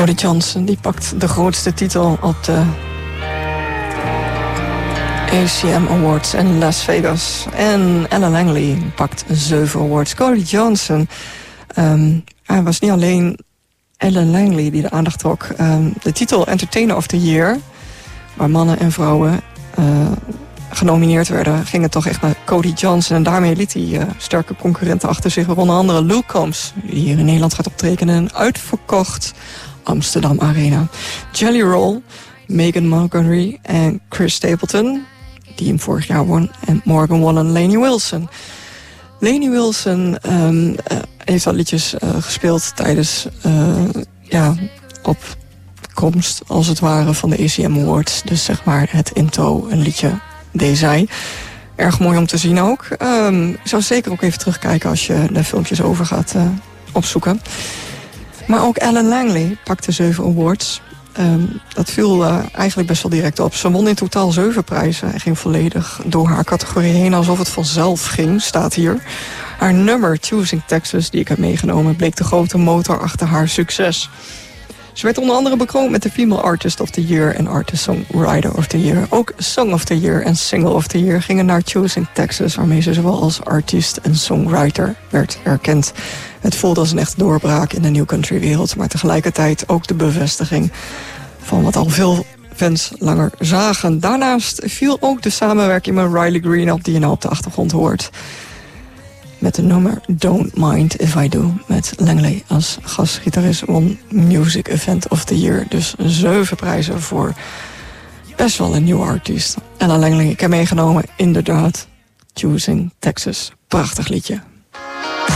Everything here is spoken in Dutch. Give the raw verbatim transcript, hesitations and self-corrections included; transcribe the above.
Cody Johnson die pakt de grootste titel op de A C M Awards in Las Vegas. En Ellen Langley pakt zeven awards. Cody Johnson, um, hij was niet alleen Ellen Langley die de aandacht trok. Um, de titel Entertainer of the Year, waar mannen en vrouwen uh, genomineerd werden, ging het toch echt naar Cody Johnson. En daarmee liet hij uh, sterke concurrenten achter zich, onder andere Luke Combs, die hier in Nederland gaat optreden in een uitverkocht Amsterdam Arena. Jelly Roll, Megan Montgomery en Chris Stapleton, die hem vorig jaar won, en Morgan Wallen en Lainey Wilson. Lainey Wilson um, uh, heeft al liedjes uh, gespeeld tijdens uh, ja, opkomst, als het ware, van de A C M Awards. Dus zeg maar het intro, een liedje deed zij. Erg mooi om te zien ook. Um, ik zou zeker ook even terugkijken als je de filmpjes over gaat uh, opzoeken. Maar ook Ellen Langley pakte zeven awards. Um, dat viel uh, eigenlijk best wel direct op. Ze won in totaal zeven prijzen en ging volledig door haar categorie heen alsof het vanzelf ging, staat hier. Haar nummer Choosing Texas, die ik heb meegenomen, bleek de grote motor achter haar succes. Ze werd onder andere bekroond met de Female Artist of the Year en Artist Songwriter of the Year. Ook Song of the Year en Single of the Year gingen naar Choosing Texas, waarmee ze zowel als artiest en songwriter werd erkend. Het voelde als een echt doorbraak in de new country wereld, maar tegelijkertijd ook de bevestiging van wat al veel fans langer zagen. Daarnaast viel ook de samenwerking met Riley Green op, die je nou op de achtergrond hoort, met de nummer Don't Mind If I Do, met Langley als gastgitarist, won Music Event of the Year. Dus zeven prijzen voor best wel een nieuwe artiest. Ellen Langley, ik heb meegenomen, inderdaad, Choosing Texas. Prachtig liedje.